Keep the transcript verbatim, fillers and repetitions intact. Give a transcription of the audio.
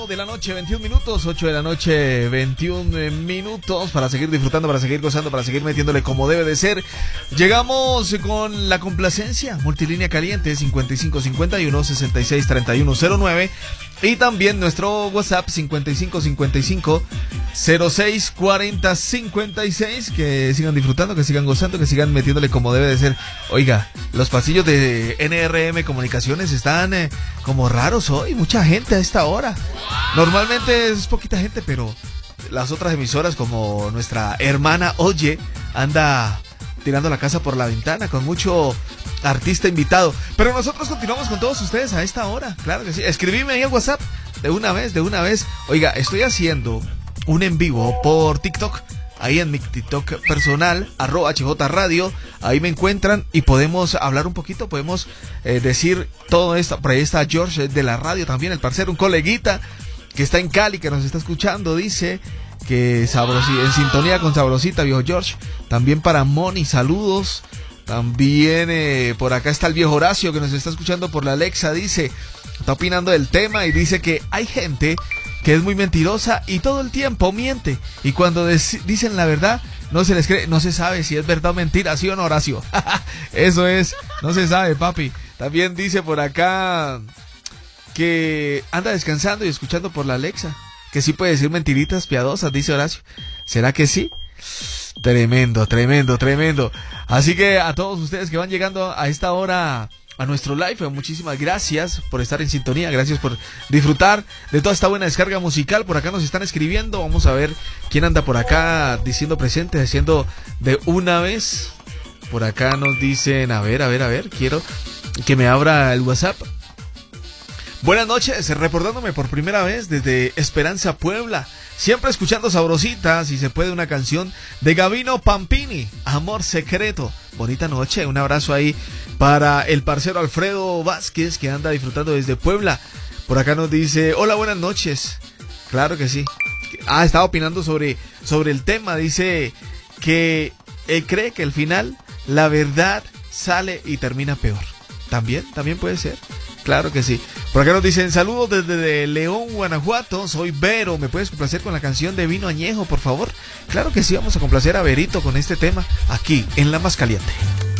De la noche, veintiún minutos, ocho de la noche, veintiún minutos, para seguir disfrutando, para seguir gozando, para seguir metiéndole como debe de ser. Llegamos con la complacencia, multilínea caliente, cincuenta y cinco cincuenta y uno, sesenta y seis treinta y uno cero nueve. Y también nuestro WhatsApp, cincuenta y cinco cincuenta y cinco, cero seis cuarenta cincuenta y seis. Que sigan disfrutando, que sigan gozando, que sigan metiéndole como debe de ser. Oiga, los pasillos de N R M Comunicaciones están eh, como raros hoy, mucha gente a esta hora. Normalmente es poquita gente, pero las otras emisoras, como nuestra hermana Oye, anda tirando la casa por la ventana con mucho artista invitado. Pero nosotros continuamos con todos ustedes a esta hora, claro que sí. Escribime ahí al WhatsApp de una vez, de una vez. Oiga, estoy haciendo un en vivo por TikTok, ahí en mi TikTok personal, arroba H J Radio. Ahí me encuentran y podemos hablar un poquito, podemos eh, decir todo esto. Por ahí está George de la radio también, el parcero, un coleguita que está en Cali, que nos está escuchando, dice que sabrosi, en sintonía con Sabrosita, viejo George. También para Moni, saludos. También eh, por acá está el viejo Horacio, que nos está escuchando por la Alexa, dice, está opinando del tema y dice que hay gente que es muy mentirosa y todo el tiempo miente, y cuando dicen la verdad no se les cree, no se sabe si es verdad o mentira, ¿sí o no, Horacio? Eso es, no se sabe, papi. También dice por acá que anda descansando y escuchando por la Alexa, que sí puede decir mentiritas piadosas, dice Horacio. ¿Será que sí? Tremendo, tremendo, tremendo. Así que a todos ustedes que van llegando a esta hora a nuestro live, muchísimas gracias por estar en sintonía, gracias por disfrutar de toda esta buena descarga musical. Por acá nos están escribiendo, vamos a ver quién anda por acá diciendo presente, haciendo de una vez. Por acá nos dicen, a ver, a ver, a ver, quiero que me abra el WhatsApp. Buenas noches, reportándome por primera vez desde Esperanza, Puebla. Siempre escuchando Sabrosita, si se puede, una canción de Gabino Pampini, Amor Secreto. Bonita noche, un abrazo ahí para el parcero Alfredo Vázquez, que anda disfrutando desde Puebla. Por acá nos dice, hola, buenas noches. Claro que sí. Ah, estaba opinando sobre, sobre el tema. Dice que él cree que al final la verdad sale y termina peor. También, también puede ser. Claro que sí. Por acá nos dicen, saludos desde León, Guanajuato. Soy Vero, ¿me puedes complacer con la canción de Vino Añejo, por favor? Claro que sí, vamos a complacer a Verito con este tema aquí en La Más Caliente.